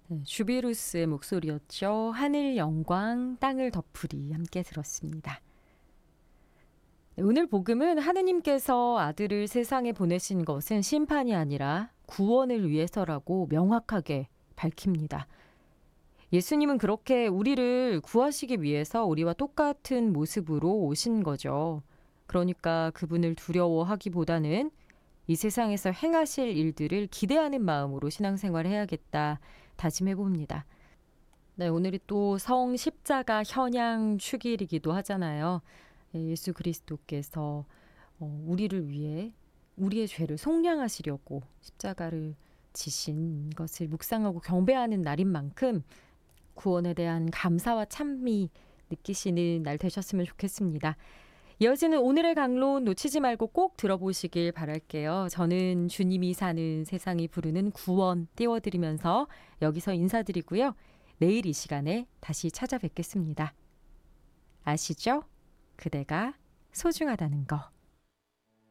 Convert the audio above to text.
네, 주비루스의 목소리였죠. 하늘 영광 땅을 덮으리 함께 들었습니다. 네, 오늘 복음은 하느님께서 아들을 세상에 보내신 것은 심판이 아니라 구원을 위해서라고 명확하게 밝힙니다. 예수님은 그렇게 우리를 구하시기 위해서 우리와 똑같은 모습으로 오신 거죠. 그러니까 그분을 두려워하기보다는 이 세상에서 행하실 일들을 기대하는 마음으로 신앙생활을 해야겠다 다짐해 봅니다. 네, 오늘이 또 성 십자가 현양 축일이기도 하잖아요. 예수 그리스도께서 우리를 위해 우리의 죄를 속량하시려고 십자가를 지신 것을 묵상하고 경배하는 날인 만큼 구원에 대한 감사와 찬미 느끼시는 날 되셨으면 좋겠습니다. 이어지는 오늘의 강론 놓치지 말고 꼭 들어보시길 바랄게요. 저는 주님이 사는 세상이 부르는 구원 띄워드리면서 여기서 인사드리고요. 내일 이 시간에 다시 찾아뵙겠습니다. 아시죠? 그대가 소중하다는 거.